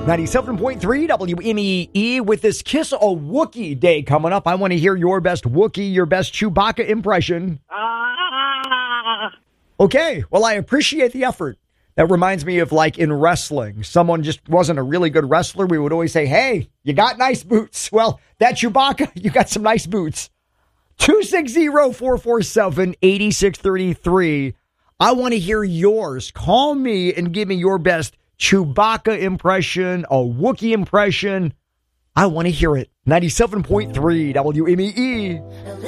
97.3 WMEE with this Kiss a Wookiee Day coming up. I want to hear your best Wookiee, your best Chewbacca impression. Okay, well, I appreciate the effort. That reminds me of like in wrestling. Someone just wasn't a really good wrestler. We would always say, hey, you got nice boots. Well, that Chewbacca, you got some nice boots. 260-447-8633. I want to hear yours. Call me and give me your best Chewbacca impression, a Wookiee impression. I want to hear it. 97.3 WMEE.